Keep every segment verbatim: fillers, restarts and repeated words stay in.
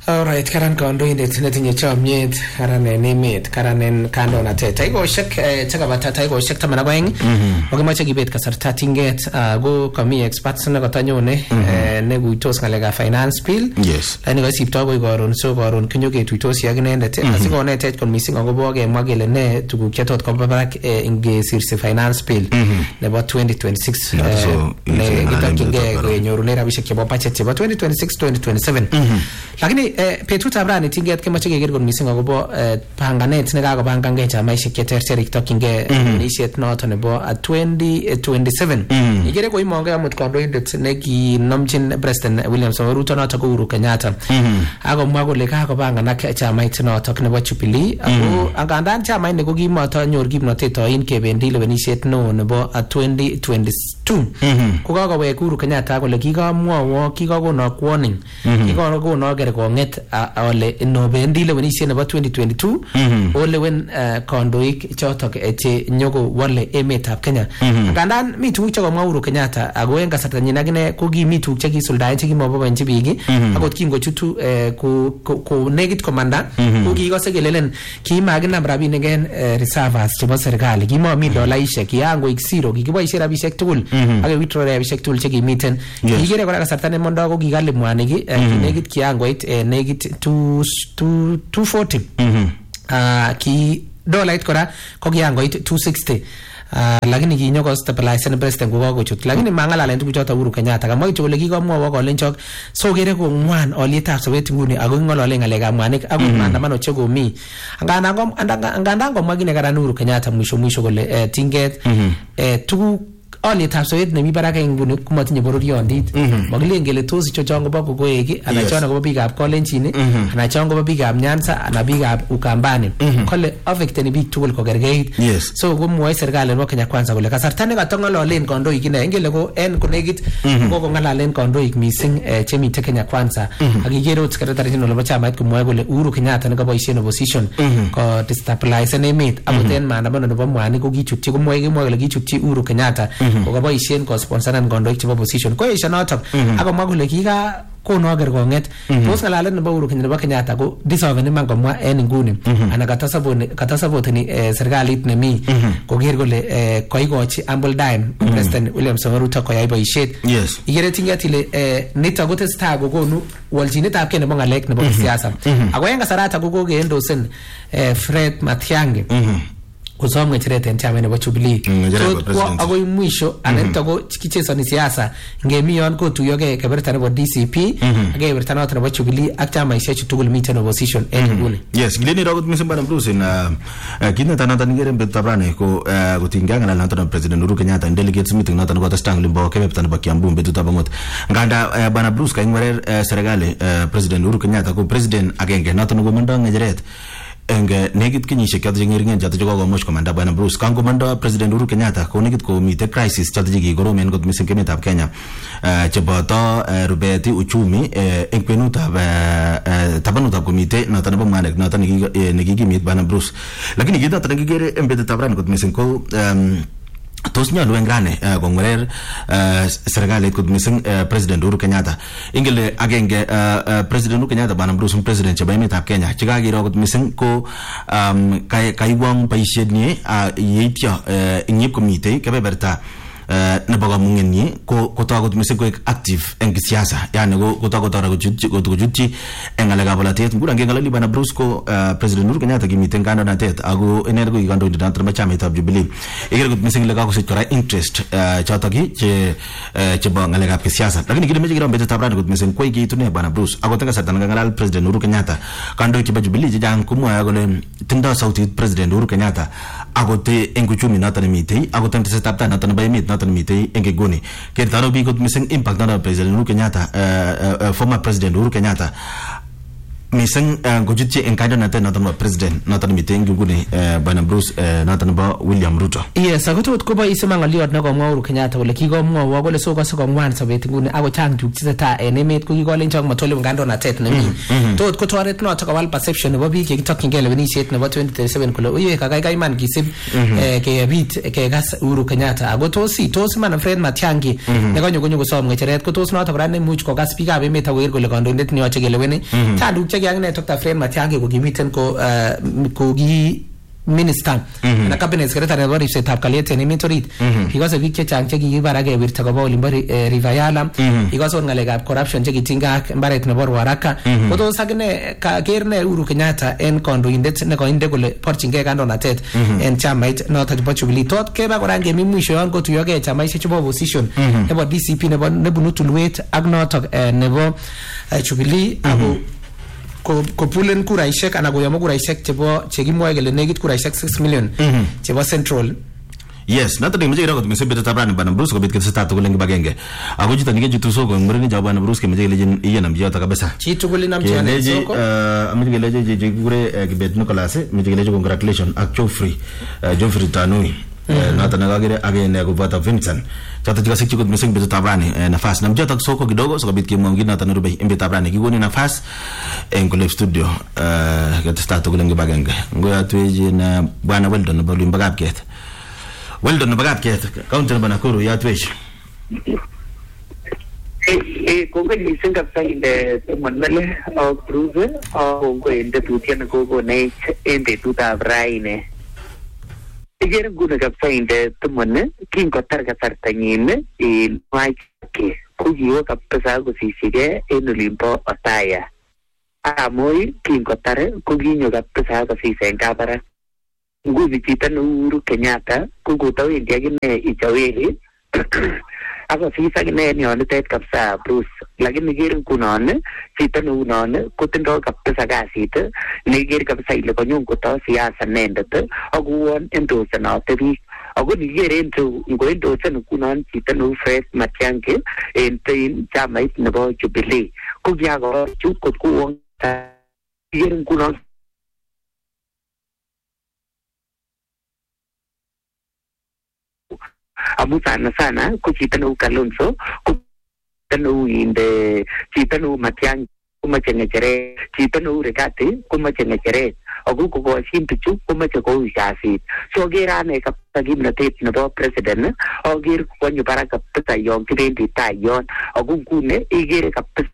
Alright, karan kandoindet netinye chomyet, karan en emet, karan en kandoinatet. Taikoshek chekabata taikoshek taman ak oeng kokimache kibet kasarta tinget ako kami experts nekatanyone nekuitos ng'alekab finance bill. Yes. Lakini kasipto koi karon, so karon kinyoketuitosi ak inendet asikonetech kot mising akobo kemwa kele ne tuguk chetot koba barak ingesirsi finance bill nebo twenty twenty-six nekitokyingei kenyorune rabisiek chebo budget chebo twenty twenty-six twenty twenty-seven. Lakini betutab rani tinget kemoche keker kot mising akobo panganet nekakopangangei chamaisiek cheterter kitokyingei lewenisiet noto nebo twenty twenty-seven. Ikere koimongei amut kandoindet nekinomchin President William Samoei Ruto noto ko Uhuru Kenyatta akomwa kole kakopanganak chamait noto nebo Jubilee ako angandan chamait ko kimatanyor kimnotet oin kebendi lewenisiet neo nebo twenty twenty-two ko kakowek Uhuru Kenyatta kole kikamwowo kikakono warning kikakono kerkonget ole nobendi lewenisiet nebo twenty twenty-two olewen kandoik chotok che nyoko wale emetab Kenya. Angandan mi tuguk chekomwa Uhuru Kenyatta ako en kasartanyin akine ko kimi tuguk chekisuldaen chekimoboiboenchi biik akot kingochutu ko negit komanda ko kikose kelelen kimakinam rabinik en reservers chebo serikali, kimomi dolaisiek, kiangoik zero, kikiboisie rabisiek tugul ak withdraw rabisiek tugul chekimiten. Kikere kora kasarta nemondo ko kikali mwanik kinegit kiangoit negit two forty ki dolait kora ko kiangoit two sixty. Uh, lakini kinyoko stabilize na president ko kakochut, lakini mangalalen tuguk choto Uhuru Kenyatta kamwa kityo kole kikamwowo kolenchok so kere ko ngwan olietab sobet nguni ako ngolole ngalekab mwanik ako maandamano chekomi. Angandan angandan komwa kine karan Uhuru Kenyatta mwisho mwisho kole eh, tinget eh, tuguk olietab sobet nemi barak en nguni komatinye bororiondit. Makilen kele tos ichochon kobo kokoeki anan chon kobo biikab Kolenjin anan chon kobo biikab Nyanza anan biikab Ukambani kole affecteni biik tugul kokerkeit. So komwoe serikali nebo Kenya Kwanza kole kasarta nekatong'ololen kandoik ine ngele ko en konekit kokong'alalen kandoik mising chemite Kenya Kwanza ak ikere ot secretary general nebo chamait komwoe kole Uhuru Kenyatta nekaboisien opposition ko destabilize emet akot en maandamano nebo mwanik ko kichutyi komwoe kemwoe kole kichutyi Uhuru Kenyatta kokaboisien kosponsoran kandoik chebo opposition ko esha notok akomwa kole kika kono kerkonget. Tos ngalalet nebo Uhuru Kenyatta nebo Kenyatta ko dissolve man komwa en nguni ana katasaboni katasaboteni serikalit nemi koker kole koikochi ample time President William Samoei Ruto koyai boisiet. Ikere tinget ile nito kotestai kokonu walchinetab kei nebo ngalek nebo siasa ako en kasarata ko kokeendosen Fred Matiang'i kusom ngecheret en chama nebo Jubilee. So kwa agoi mwisho anento ko kichesoni siasa ngemi yon ko tuyoge keberta nebo D C P ak keberta noto nebo Jubilee ak chama ishechu tugul miten opposition en nguni. Yes, ngileni rogot mising bana Bruce na kineta nata ngere mbetabrane ko kutinganga na nata President Uhuru Kenyatta delegates meeting nata ko tastang limbo keberta nebo Kiambu mbetuta bangot nganda bana Bruce kaingwere serikali President Uhuru Kenyatta ko president agenge nata ngo manda ngejeret enge negit kinyishek choto chengeringen choto chekokomuch komanda bwana Bruce kan komanda President Uhuru Kenyatta ko negit ko mite crisis choto chekikoromen kot mising emetab Kenya cheboto rubeti uchumi eng kwenutab tabanutab komite noto nebo mwanik noto nekikimit bwana Bruce. Lakini kit noto nekikere en betutab rani kot mising ko tos nyolu en rani kongwerer serikalit kot mising President Uhuru Kenyatta ingele agenge President Uhuru Kenyatta bwana Bruce president chebo emetab Kenya chekakiro kot mising ko kaiwang boisiet ni yeityo inyip komite kebeberta nebo kamungenyi ko kotagot mising koek active en siasa, yani ko kotagot kochutyi kochutyi en ngalekab bolatet. Ngura ngengalali bwana Bruce ko President Uhuru Kenyatta kimiten kandoinatet ako inee ko kandoindet nebo chamaitab Jubilee. Ikere kot mising le kakosich kora interest chotok che chebo ngalekab siasa. Lakini kinemeche kiro betutab rani kot mising koi kiitune bwana Bruce ako tenga sartan ngalal President Uhuru Kenyatta kandoik chebo Jubilee chechang komwoe kole tindo sautit President Uhuru Kenyatta akote en uchumi noto nemitei akote tesetab tai noto nebo emet noto nemitei en nguni kertano biik kot mising impact noto President Uhuru Kenyatta former President Uhuru Kenyatta mising ngochutye en kandoinatet noton nebo president noton miten nguni bwana Bruce noton nebo William Ruto. Yes, ako tot koboisye ng'olyot nekomwa Uhuru Kenyatta kole kikomwowo kole sokose kong'wan sobet nguni ako chang tuguk chetesetai en emet ko kikolenjok matole kandoinatet nemi. Tot kotoret notok kowal perception nebo biik chekitokyingei lewenisiet nebo twenty thirty-seven kole uye kakaikai iman kisib kebit kekas Uhuru Kenyatta ako tos tos iman Fred Matiang'i nekonyo konyo kosom ng'echeret ko tos notok kora nemuch kokas biikab emet akoker kole kandoindet neyoche keleweni. Chang tuguk chekiakine Doctor Fred Matiang'i kokimiten ko koki minister na cabinet secretary nebo ripsetab kalyet en emet orit ikose biik chechang chekikibar ak kewirta koba olimbo River Yala ikose ng'alekab corruption chekitinga ak mbaret nebo Ruaraka ko tos akine kaker ne Uhuru Kenyatta en kandoindet nekoinde kole borchingei kandoinatet en chamait notok nebo Jubilee. Tot keba kora ngemi mwisho yon kotuyogei chamaisiek chebo opposition nebo D C P nebo nebunu tulwet ak notok nebo Jubilee ako ko pulen kuraishek ana koyomo kuraishek chebo chekimwoe kele nekit kuraishek six million chebo Central. Yes, nato ni mjira kot mesebe tabrani bana Bruce ko bit ketsa tugul ngi bagenge. Ako jita nige jitu soko ngureni ja bana Bruce ke mjile leje iye na mjia kabisa. Chi tugul na mjia na soko. Eh amjile leje je gure kibet Nicholas mjile leje congratulations ak Geoffrey Geoffrey Tanui. Nata nagagire agene kupata Vincent. Chata jikasik chukut mesing bit tabrani nafasi na mjia tak soko kidogo so kabit kimwangi nata nurube imbe tabrani kigoni nafasi en kule studio eh ketsa tugul ngi bagenge. Ngoya tueje na bwana Weldon balu mbagap ket. Weldon nabagat ket kaunti na Nakuru ya twesh. Eh eh kongo ni singa psainde manale au cruise au kongo ende tutiana kongo ne ende tuta braine. Igere guna ka psainde tumane kingo targa tartanyine il maike kujiwa kapesa kusisige enulimpo otaya. Amoi kingo tare kuginyo kapesa kusise ngabara. Nguvi chita na Uhuru Kenyatta kukuta India gine ichaweli ako sisa gine ni onetet kapsa Bruce lakini giri kunone chita na unone kutindo kapsa gasita ni giri kapsa ile konyung kuta siasa nendete aguon endose na tebi ako ni giri ento ngo endose na kunon chita na Fred Matiang'i ente chamait nebo Jubilee kugiago chukot kuon giri kunon amu sana sana ko chita no Kalonzo ko tanu inde chita no Matiang'i kuma chengechere chita no Regati kuma chengechere agu ko ko simpichu kuma chego usasi so gera ne kapagi mnatet no president agir ko nyu baraka pata yon kibendi tayon agu kune igere kapata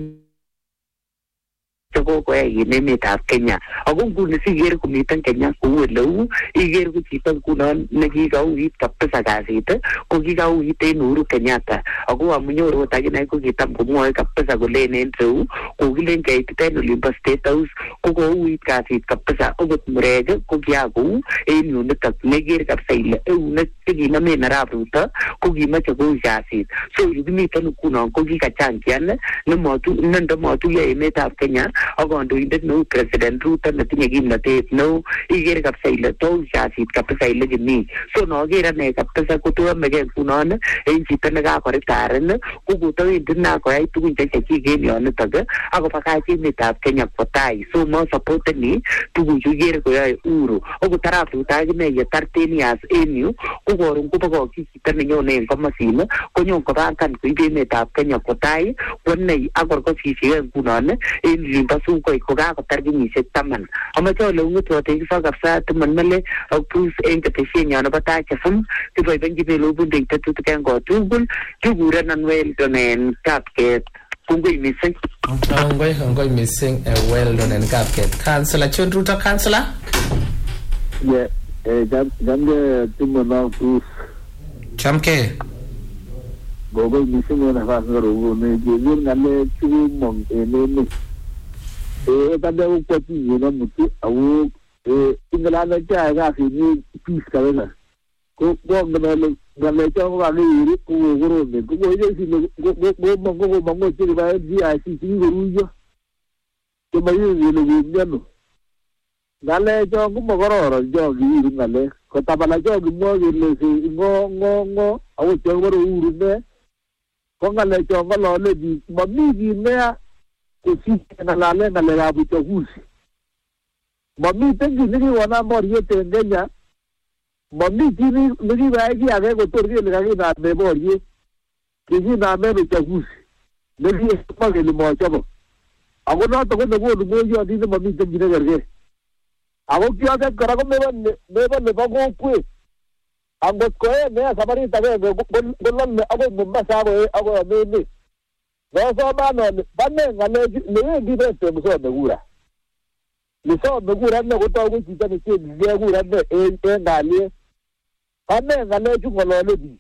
chego ko e neme ta Kenya agu kune sigere ko mitan Kenya ko welu igere ko chita kunan negi ga uit kapasa gasita ko giga uit e Uhuru Kenyatta agu amunyo ta gina ko kitam ko moy kapasa ko lenen tru ko gilen kay titen Olympus State House ko ko uit gasit kapasa ogot murege ko giago e nu ne tak negir kapsa ile e una tigi na me na ruta ko gi ma chego gasit so yumi tan kunan ko giga chankian no motu nando motu ye meta Kenya agondo indet no president Ruto na tinye gimnatet no igere kapsa ile to jasit kapsa ile gimi so no gera ne kapsa ko to mege kunon en chita na ga koritaren ku ku to indet na ko ai tugun che chi ge ni on taga ago paka chi ni tap Kenya potai so mo support ni tugun ju gere ko ai uru ogo tara tu ta ne ye tarteni as enu ku gorun ku pako chi chita ne nyone ko masina ko nyon ko ba kan ku ge ne tap Kenya potai ko nei agor ko chi chi kunon en su ko ko ga ko targimi se taman ama to lo nguto te sa kapsa taman male au plus en ke te sinya no bata ke sam ti vai bengi be lo bu de te tu te go tugul tugura nan wel donen kapket kungoi missing kungoi kungoi missing a well donen kapket councillor John Ruto councillor yeah eh jam jam de tumo na plus chamke gogo missing na fa ngoro ne je gur ngale chu mong ene ni eh tanda ko ti no mutu awu eh ingala na ja ga fi ni peace ka na ko go ngale ngale cha ko ga ni ko goro ne ko go je si go go go go go go ti ba di a si ti go rujo ko ba yi ni lo ni no ngale cha ko mo goro ro jo gi ngale ko ta bala jo gi mo gi le si ngo ngo ngo awu cha goro uru ne ko ngale cha ko lo le di ma mi gi ne kosich ngalale ngalekab uchaguzi. Mamiten kit nekikonam boriet en Kenya, mami chi nekikayai ki age kotor kele kakiname boriet, kikinamen uchaguzi nekikimwa kele mochobok. Ako noto ko nekonu ng'oiyondit nemamiten chi nekergei. Ako kiotet kora ko mebo nebo kokwet. Angot koe neya sabarit agenge kolole akoi Mombasa akoi emet. Nosoman ale bane ng'alechu newendi President kosome kura. Nesome kura ine kotoku chito necheng'jigei kura ine en kalyet. Bane ng'alechu ng'olole biik.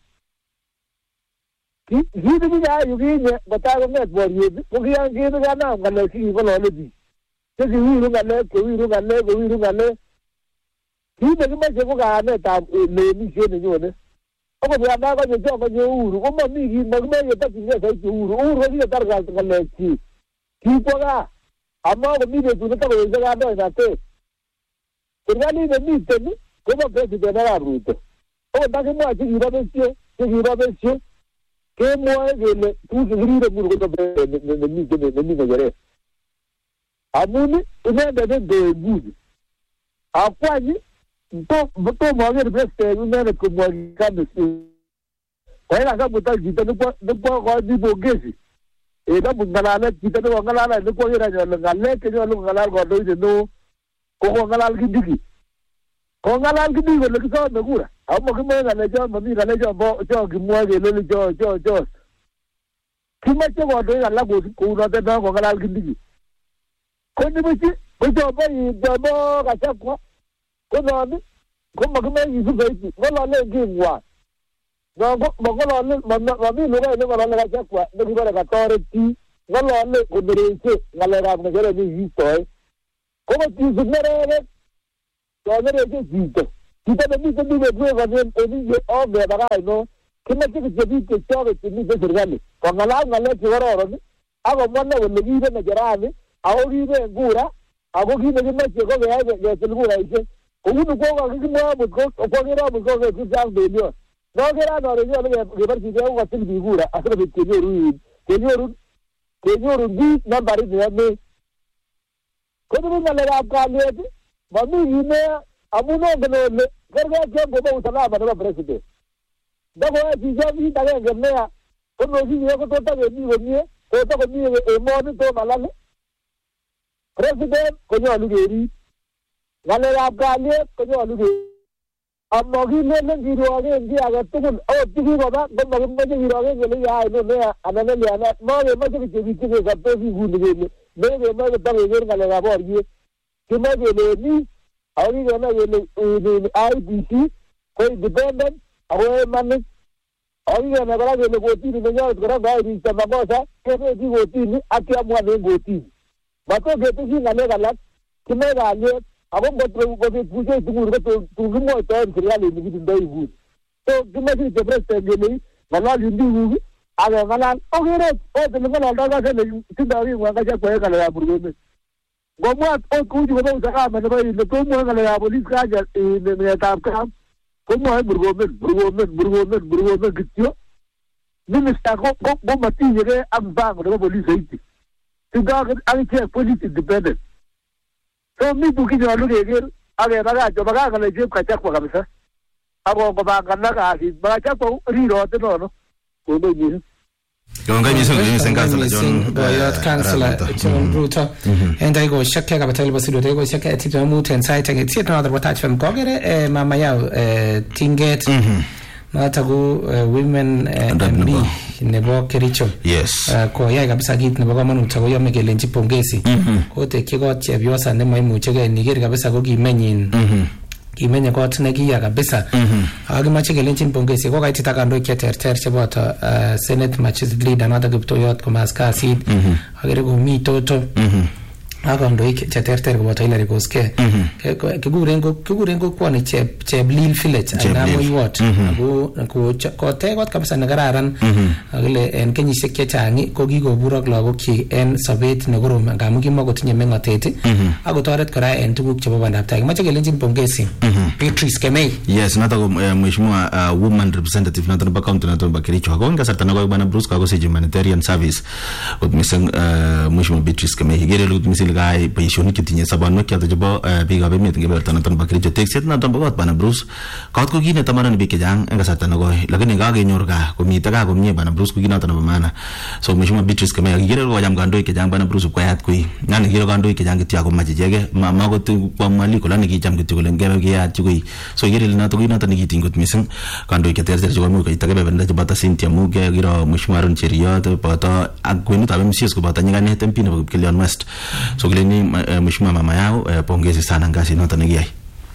Kit nekikayai yukinye kotai kong'et boriet ko kikanam ng'alek cheking'olole biik. Chekiwiru ng'alek, kewiru ng'alek, kewiru ng'alek. Kit nekimache ko kayanetab lewenisiet nenyone. Akot nganda konye chon konye Uhuru, ko mami kit makimache tokyingei soiti Uhuru. Uhuru ko kikotar ng'alekchik. Kikwo gaa. Ama komi betut netakoweksei kandoinatet. Serikalit nemiten kobo President arap Ruto. Akot ndakimwa chekibo besio, chekibo besio, kemwoe kele tuguk chekiribe nguni kobo President nemi ng'echeret. Amun inendet ndoe nguni. Akwanyi tomo aker President inendet komwochi kamisi. Koe kakamutak chito nekwo kochi pongezi. Eh kamut ng'alalet chito nekong'alal nekwo ker anyone ng'alek chenyolu kong'alal kandoindet neo ko kong'alal Kindiki. Kong'alal Kindiki kole kisome kura. Ako makimoe ng'alechon, mami ng'alechon chon kimwoe kelele cho cho cho. Kimache kandoik alak kou notet no kong'alal Kindiki. Ko nibuchi ko chombo chombo Gachagua ko non ko makimoe kisub soiti ng'ololen king'wan. Ng'olole mami lugait neng'olole Gachagua nekibore katoret biik, ng'olole konereche ng'alekab ng'echeret nekikistoi. Ko kisub nerekek yon nereche chito, chito nemiten biketwekonen en ongebakach no, kimache kityo biik chechoket chemiten serikali kong'alal ng'alek chekororon akomwa ne kole kiibe ng'echerani ako kiibe kura ako kit nekimache ko keyai ketil kuraisiek. Kouni ko kakikimwoe amut ko kwakere amut ko kesisiak belion. Nokeran ale nyolu keborchigei ko katil biik kura asikobit kenyoru kenyoru kenyoru biik nambarit neyome. Ko tuguk ng'alekab kalyet mami kit neya amun ongen ole kergei chon kobo usalama nebo President. Ndakoyoe chichon kit agenge neya ko nokinye ko tot takemi komie, tot takomi emoni tomalal. President konyolu kerib. Ng'alekab kalyet konyolu kerib. Amakilelen kirwoken chi age tugul akot chekikoba komakimache kirwoken kele kiyai no neya anan nelyanat. Makemoche kityo biik chekesoptos inguni kele mekemoche kotakeker ng'alekab boriet. Kimoche kele mi ako kikenai kele I E B C ko independent ako imanit. Ako kikenai kora kele kotini nenyonet kora ngoairikto makosa kebendi kotini ak keamuan en kotini. Matot keteshi ng'alek alak. Kimoche kalyet. Ako ngot kobit bushek tugul ko tun kimwoitoen serikalit nekitindoi nguni. So kimache kityo President kele ng'ololchin biikuk ak keng'alal. Okere ot oleng'ololdo kase tindoi king'wan Gachagua en ng'alekab Murkomen. Ngomwa ot kouchu kobo usalama nebo ile komwoe ng'alekab polis kaja meetab kam komwoe Murkomen Murkomen Murkomen Murkomen kityo. Minister ko matinyegei ak mpango nebo polis soiti. Tindoi akichek police independent. So mi tuguk chenyolu keker ak kebakach kobakach ng'alekab Gachagua kabisa. Ako kobanganak kasit. Gachagua rirote nono. Kondoi mising. Kongoi mising mising kansela John boyot kansela John Ruto. En daikoshek kabatel basido daikoshek tiptem mut en sait age tiet noto watach fem kogere mama yao tinget. Noto ko women M D nebo Kericho. Yes. Ko yai kabisa kit nebo kamanut ako yome kelenji pongezi. Ko tekyi kot chepyosa nemaimuchegei niger kabisa ko kimenyin. Kimenye kot nekiya kabisa. Akimache kelenjin pongezi ko kaitita kandoik cheterter cheboto Senate Majority Leader noto Kiptoyot komas kasit. Akere komi Toto. ak kandoik cheterter koboto Hilary Koskei kikuren kikuren kokwoni Cheblil village ana Moiwot ako kotekot kabisa ne kararan akile en kenyisiek chechang ko kikobur ak lagokyik en sobet nekorom ngamun kimakotinye mengotet ako toret kora en tuguk chebo bandaptai kimache kelenjin pongezi Beatrice Kemei. Yes, nato ko mheshimiwa woman representative nato ba county nato ba Kericho ako ngasarta nako bana Bruce kako se humanitarian service ko miseng mheshimiwa Beatrice Kemei igere lut misil gai boisionik chetinye sabonwek choto chebo biik ab emet ngeberta nato ba Kericho tekset nato ba kot bana Bruce kot ko kine tamanan biik chechang en kasarta nako lakini kakenyor ka komite ka komie bana Bruce ko kinoto nebo maana so mheshimiwa Beatrice Kemei igere ko jam kandoik chechang bana Bruce kwayat kui nani igere kandoik chechang kitya ko mache jege mama ko tu kwa mali ko lani kicham kityo ko ngebe kiyat kui so igere nato ko nato nikitingot mising kandoik cheterter chebo mu ko itakebe benda chebata Cynthia Muge giro mheshimiwa Aaron Cheriot bata agwenu tabe msies ko bata nyingane tempi nebo Kilian West so kileni mheshimiwa mama yao pongezi sana ngasi nato nigiyai.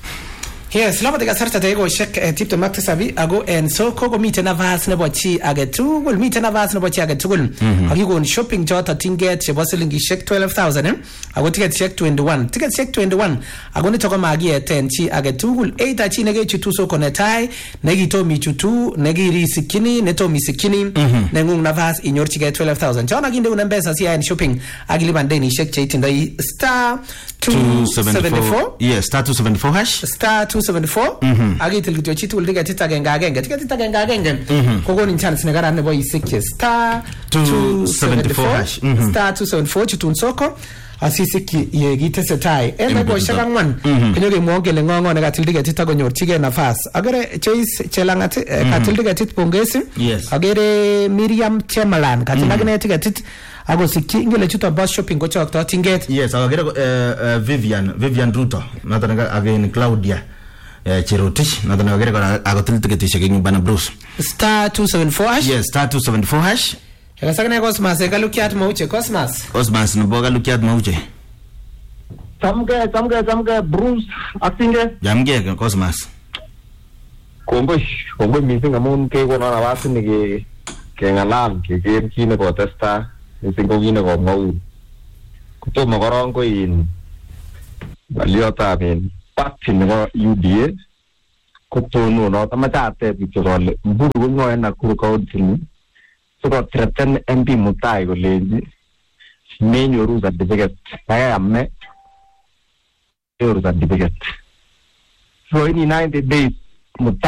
Yes, lama daga sarta ta yego shek tip to makta sabi ago en so ko ko mite na vas na bochi aga tugul mite na vas na bochi aga tugul agi go shopping jota tinget che bosilingi shek twelve thousand eh ago ticket shek twenty-one ticket shek twenty-one ago ne toko magi ten chi aga tugul eight chi nege chutu so konetai negi to mi chutu negi ri sikini ne to mi sikini ne ngung na vas inyor ticket twelve thousand jona ginde una mbesa si en shopping agi libandeni shek che tindai star two seventy-four yes star two seventy-four hash star two seventy-four agi tilgito chitu uldiga titaga ngagenge tika titaga ngagenge kogo ni chance ne gara ne boy sikye star two seventy-four hash star two seventy-four chitun soko asisiki yegite setai ene go shakangwan kenyoge mwongele ngongo ne gatildiga titago nyorchige nafas agere choice chelangat gatildiga tit pongezi agere Miriam Chemalan gatildiga ne tiga tit ago sikki ngele chuto bus shopping ko chok to tinget yes agere Vivian Vivian Ruto natanga again Claudia Cherotich natanga agere ko agotil ticket shake bana Bruce star two seventy-four hash yes star two seventy-four hash ega sagane Cosmas ega lukiat mauche Cosmas Cosmas no boga lukiat mauche samge samge samge Bruce atinge jamge Cosmas komboy komboy mising amun ke ko na wasin ke ke ngalal ke ke kine ko testa mising ko kine ko mau kutomo korong ko in baliota ben pati nebo U D A kutono no tamachate bitorole mburu ngo na kuruko dini so threaten M P Mutai ko leji menyoru certificate kaya amme yoru certificate so in ninety days Mutai